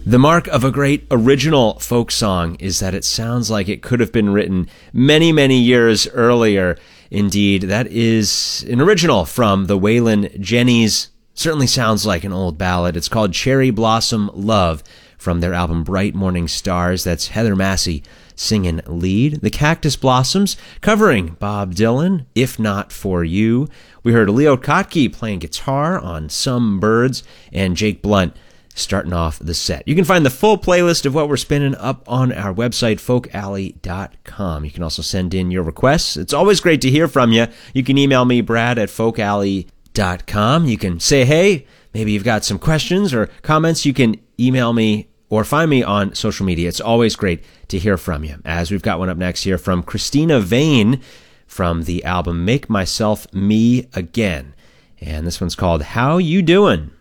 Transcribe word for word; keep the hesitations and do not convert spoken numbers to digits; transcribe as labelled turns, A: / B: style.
A: The mark of a great original folk song is that it sounds like it could have been written many, many years earlier. Indeed, that is an original from the Waylon Jennings. Certainly sounds like an old ballad. It's called Cherry Blossom Love from their album Bright Morning Stars. That's Heather Massey singing lead. The Cactus Blossoms covering Bob Dylan, If Not For You. We heard Leo Kottke playing guitar on Some Birds, and Jake Blunt starting off the set. You can find the full playlist of what we're spinning up on our website, folk alley dot com. You can also send in your requests. It's always great to hear from you. You can email me, Brad, at folk alley dot com. You can say hey. Maybe you've got some questions or comments. You can email me or find me on social media. It's always great to hear from you. As we've got one up next here from Christina Vane from the album Make Myself Me Again. And this one's called How You Doin'?